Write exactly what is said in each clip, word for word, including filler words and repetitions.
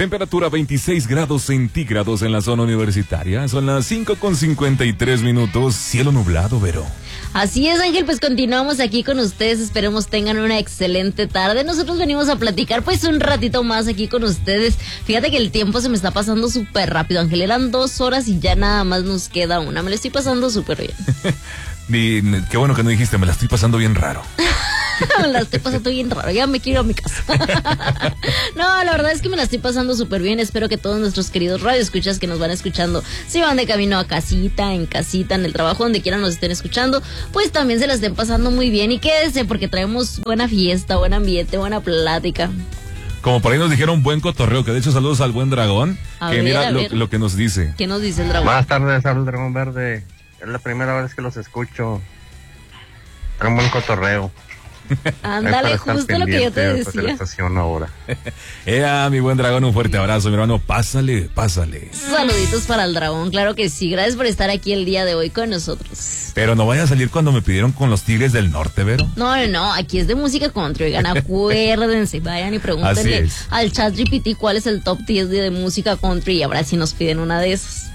Temperatura veintiséis grados centígrados en la zona universitaria. Son las cinco con cincuenta y tres minutos. Cielo nublado, Vero. Así es, Ángel, pues continuamos aquí con ustedes. Esperemos tengan una excelente tarde. Nosotros venimos a platicar pues un ratito más aquí con ustedes. Fíjate que el tiempo se me está pasando súper rápido, Ángel. Eran dos horas y ya nada más nos queda una. Me lo estoy pasando súper bien. Y qué bueno que no dijiste, me la estoy pasando bien raro. Me la estoy pasando bien raro, ya me quiero ir a mi casa. No, la verdad es que me la estoy pasando súper bien. Espero que todos nuestros queridos radioescuchas que nos van escuchando, si van de camino a casita, en casita, en el trabajo, donde quieran nos estén escuchando, pues también se la estén pasando muy bien. Y quédense porque traemos buena fiesta, buen ambiente, buena plática. Como por ahí nos dijeron buen cotorreo, que de hecho saludos al buen dragón, a que ver, mira lo, lo que nos dice. ¿Qué nos dice el dragón? Buenas tardes, al dragón verde. Es la primera vez que los escucho. Un buen cotorreo. Ándale, justo lo que yo te decía. De la estación ahora. Ea, mi buen dragón, un fuerte abrazo, mi hermano. Pásale, pásale. Saluditos para el dragón, claro que sí. Gracias por estar aquí el día de hoy con nosotros. Pero no vaya a salir cuando me pidieron con los Tigres del Norte, ¿Vero? No, no, no, aquí es de música country. Oigan, acuérdense, vayan y pregúntenle al ChatGPT cuál es el top diez de, de música country y ahora sí nos piden una de esas.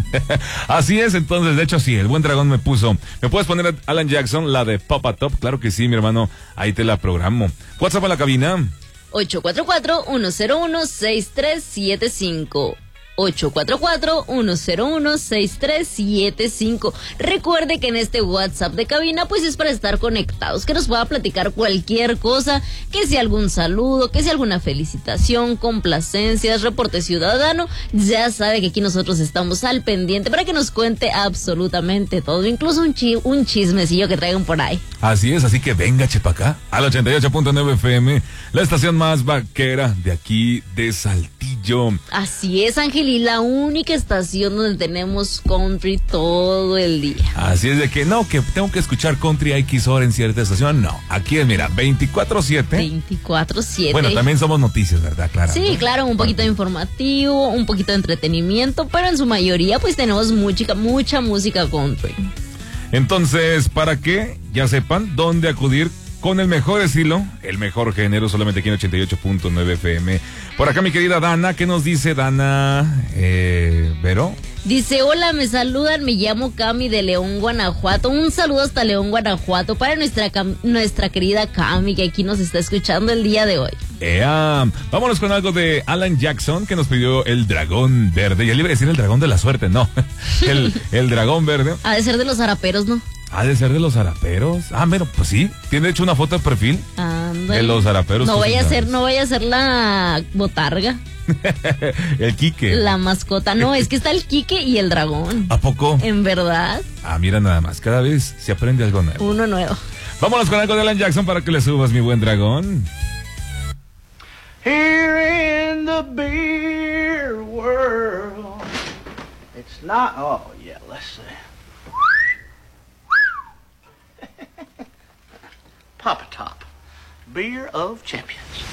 Así es, entonces, de hecho sí, el buen dragón me puso. ¿Me puedes poner a Alan Jackson, la de Papa Top? Claro que sí, mi hermano, ahí te la programo. WhatsApp a la cabina. ocho cuatro cuatro, uno cero uno, seis tres siete cinco. ocho cuatro cuatro, uno cero uno, seis tres siete cinco. Recuerde que en este WhatsApp de cabina pues es para estar conectados, que nos pueda platicar cualquier cosa, que sea algún saludo, que sea alguna felicitación, complacencias, reporte ciudadano. Ya sabe que aquí nosotros estamos al pendiente para que nos cuente absolutamente todo, incluso un, chi un chismecillo que traigan por ahí. Así es, así que venga Chepacá, al ochenta y ocho punto nueve F M, la estación más vaquera de aquí de Saltillo. Así es, Ángel. Y la única estación donde tenemos country todo el día. Así es de que no, que tengo que escuchar country a X hora en cierta estación. No, aquí es, mira, veinticuatro siete. veinticuatro siete. Bueno, también somos noticias, ¿verdad? Claro. Sí, claro, un poquito de informativo, un poquito de entretenimiento, pero en su mayoría pues tenemos mucha, mucha música country. Entonces, para que ya sepan dónde acudir con el mejor estilo, el mejor género, solamente aquí en ochenta y ocho punto nueve F M. Por acá mi querida Dana, ¿qué nos dice Dana? Eh, ¿Vero? Dice, hola, me saludan, me llamo Cami de León, Guanajuato. Un saludo hasta León, Guanajuato para nuestra nuestra querida Cami, que aquí nos está escuchando el día de hoy. Ea, vámonos con algo de Alan Jackson, que nos pidió el dragón verde. Ya le iba a decir el dragón de la suerte, no. el, el dragón verde. Ha de ser de los haraperos, ¿no? Ha de ser de los haraperos. Ah, bueno, pues sí. Tiene hecho una foto de perfil. Ándale. De los haraperos. No vaya a ser, no vaya a ser la botarga. El Quique. La mascota. No, es que está el Quique y el dragón. ¿A poco? ¿En verdad? Ah, mira nada más. Cada vez se aprende algo nuevo. Uno nuevo. Vámonos con algo de Alan Jackson para que le subas, mi buen dragón. Here in the beer world, it's not. Oh yeah, let's see. Papa Top, beer of champions.